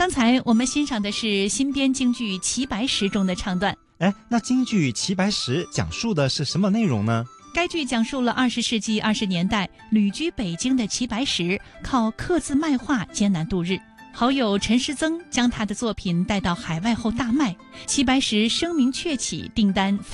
刚才我们欣赏的是新编京剧《齐白石》中的唱段。 那京剧《齐白石》讲述的是什么内容呢？ 该剧讲述了20世纪20年代旅居北京的齐白石靠刻字卖画艰难度日，好友陈师曾将他的作品带到海外后大卖，齐白石声名鹊起，订单